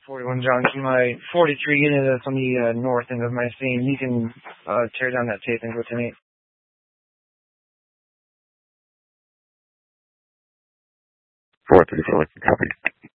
41 John to my 43 unit that's on the north end of my scene. You can tear down that tape and go to me. 434, copy.